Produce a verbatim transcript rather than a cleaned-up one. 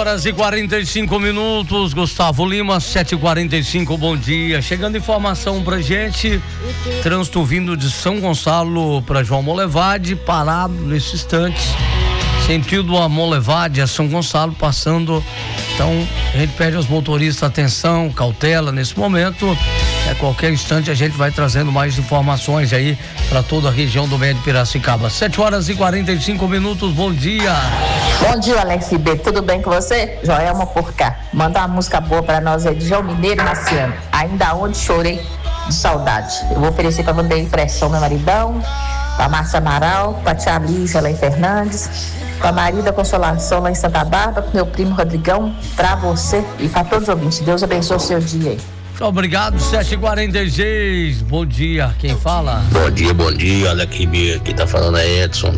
horas e quarenta e cinco minutos, Gustavo Lima, sete e quarenta e cinco, bom dia. Chegando informação pra gente, trânsito vindo de São Gonçalo para João Molevade, parado nesse instante, sentido a Molevade, a São Gonçalo, passando. Então, a gente pede aos motoristas atenção, cautela nesse momento. A qualquer instante a gente vai trazendo mais informações aí para toda a região do Médio Piracicaba. sete horas e quarenta e cinco minutos, bom dia. Bom dia, Alex B. Tudo bem com você? Joelma por cá. Manda uma música boa para nós aí de João Mineiro e Marciano. Ainda onde chorei de saudade. Eu vou oferecer para Vanderlei Pressão, meu maridão, para Márcia Amaral, para Tia Lígia lá em Fernandes, para Maria da Consolação lá em Santa Bárbara, para meu primo Rodrigão, para você e para todos os ouvintes. Deus abençoe o seu dia aí. Obrigado, sete e quarenta e seis, bom dia, quem fala? Bom dia, bom dia, olha aqui, quem tá falando é Edson,